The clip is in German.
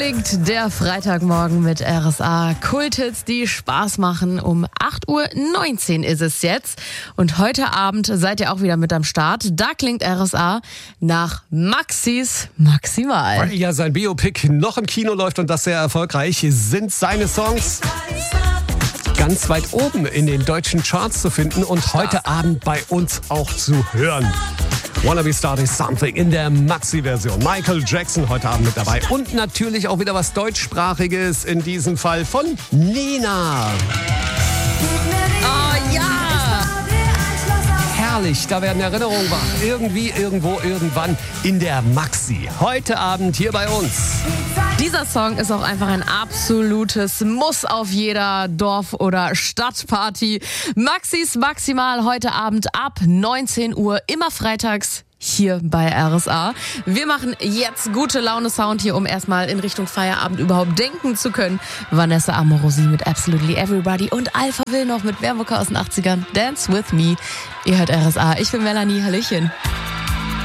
klingt der Freitagmorgen mit RSA. Kulthits, die Spaß machen. Um 8:19 Uhr ist es jetzt. Und heute Abend seid ihr auch wieder mit am Start. Da klingt RSA nach Maxis Maximal. Weil ja sein Biopic noch im Kino läuft und das sehr erfolgreich, sind seine Songs ganz weit oben in den deutschen Charts zu finden und heute Abend bei uns auch zu hören. Wanna Be Starting Something in der Maxi-Version. Michael Jackson heute Abend mit dabei. Und natürlich auch wieder was Deutschsprachiges, in diesem Fall von Nena. Oh ja! Herrlich, da werden Erinnerungen wach. Irgendwie, irgendwo, irgendwann in der Maxi. Heute Abend hier bei uns. Dieser Song ist auch einfach ein absolutes Muss auf jeder Dorf- oder Stadtparty. Maxis Maximal heute Abend ab 19 Uhr, immer freitags hier bei RSA. Wir machen jetzt gute Laune Sound hier, um erstmal in Richtung Feierabend überhaupt denken zu können. Vanessa Amorosi mit Absolutely Everybody und Alpha Will noch mit Wermucker aus den 80ern. Dance with me. Ihr hört RSA. Ich bin Melanie. Hallöchen.